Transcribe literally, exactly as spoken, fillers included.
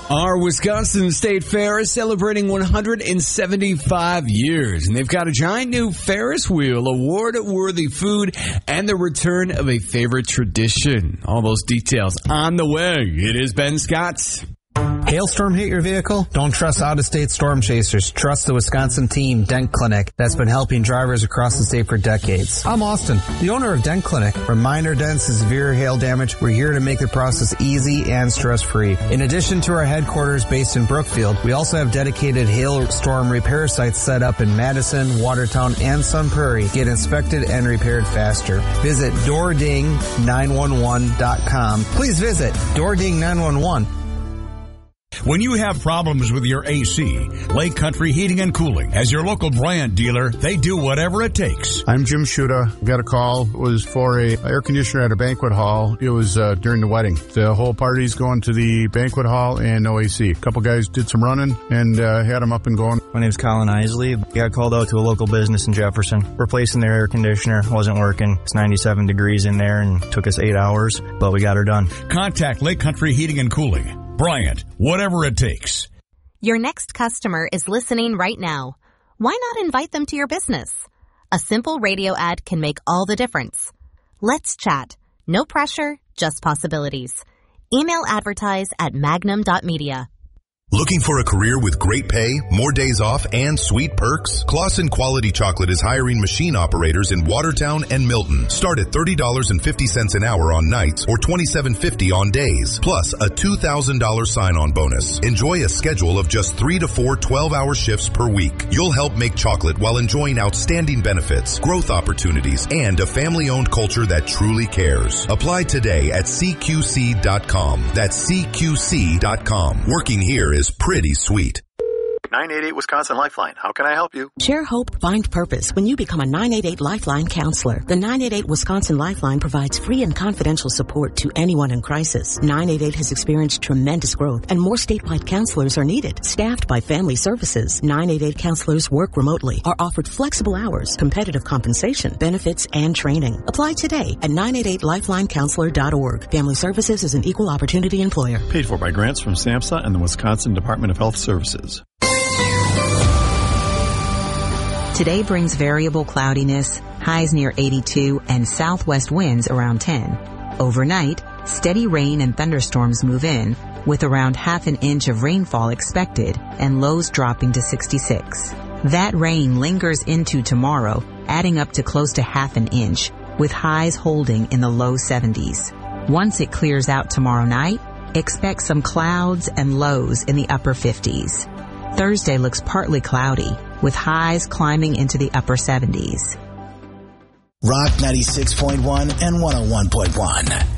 Our Wisconsin State Fair is celebrating one hundred seventy-five years, and they've got a giant new Ferris wheel, award-worthy food, and the return of a favorite tradition. All those details on the way. It is Ben Scott's. Hailstorm hit your vehicle? Don't trust out-of-state storm chasers. Trust the Wisconsin team, Dent Clinic, that's been helping drivers across the state for decades. I'm Austin, the owner of Dent Clinic. From minor dents to severe hail damage, we're here to make the process easy and stress-free. In addition to our headquarters based in Brookfield, we also have dedicated hailstorm repair sites set up in Madison, Watertown, and Sun Prairie. Get inspected and repaired faster. Visit door ding nine one one dot com. Please visit door ding nine one one. When you have problems with your A C, Lake Country Heating and Cooling, as your local Bryant dealer, they do whatever it takes. I'm Jim Schuda. Got a call. It was for a air conditioner at a banquet hall. It was uh, during the wedding. The whole party's going to the banquet hall and no A C. A couple guys did some running and uh, had them up and going. My name's Colin Isley. Got called out to a local business in Jefferson. Replacing their air conditioner. Wasn't working. It's ninety-seven degrees in there and took us eight hours, but we got her done. Contact Lake Country Heating and Cooling. Bryant, whatever it takes. Your next customer is listening right now. Why not invite them to your business? A simple radio ad can make all the difference. Let's chat. No pressure, just possibilities. Email advertise at magnum dot media. Looking for a career with great pay, more days off, and sweet perks? Claussen Quality Chocolate is hiring machine operators in Watertown and Milton. Start at thirty dollars and fifty cents an hour on nights or twenty-seven fifty on days, plus a two thousand dollars sign-on bonus. Enjoy a schedule of just three to four twelve-hour shifts per week. You'll help make chocolate while enjoying outstanding benefits, growth opportunities, and a family-owned culture that truly cares. Apply today at C Q C dot com. That's C Q C dot com. Working here is pretty sweet. nine eight eight Wisconsin Lifeline. How can I help you? Share hope, find purpose when you become a nine eight eight Lifeline counselor. The nine eight eight Wisconsin Lifeline provides free and confidential support to anyone in crisis. nine eight eight has experienced tremendous growth and more statewide counselors are needed. Staffed by Family Services, nine eight eight counselors work remotely, are offered flexible hours, competitive compensation, benefits, and training. Apply today at nine eight eight lifeline counselor dot org. Family Services is an equal opportunity employer. Paid for by grants from SAMHSA and the Wisconsin Department of Health Services. Today brings variable cloudiness, highs near eighty-two, and southwest winds around ten. Overnight, steady rain and thunderstorms move in, with around half an inch of rainfall expected and lows dropping to sixty-six. That rain lingers into tomorrow, adding up to close to half an inch, with highs holding in the low seventies. Once it clears out tomorrow night, expect some clouds and lows in the upper fifties. Thursday looks partly cloudy, with highs climbing into the upper seventies. Rock ninety-six point one and one oh one point one.